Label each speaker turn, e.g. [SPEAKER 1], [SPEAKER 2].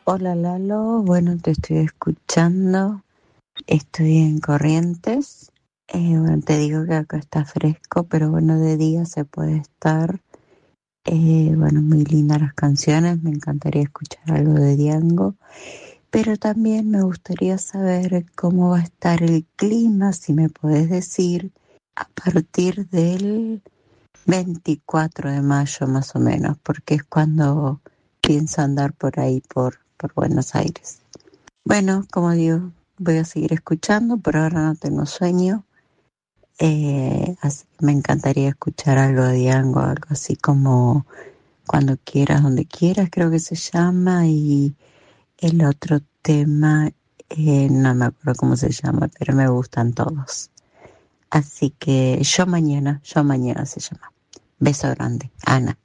[SPEAKER 1] Hola Lalo, bueno, te estoy escuchando, estoy en Corrientes. Bueno, te digo que acá está fresco, pero bueno, de día se puede estar. Bueno, muy lindas las canciones, me encantaría escuchar algo de Diango, pero también me gustaría saber cómo va a estar el clima, si me puedes decir, a partir del 24 de mayo más o menos, porque es cuando pienso andar por ahí, por Buenos Aires. Bueno, como digo, voy a seguir escuchando, por ahora no tengo sueño, así que me encantaría escuchar algo de Diango, algo así como Cuando quieras, donde quieras, creo que se llama, y el otro tema, no me acuerdo cómo se llama, pero me gustan todos. Así que yo mañana se llama. Beso grande, Ana.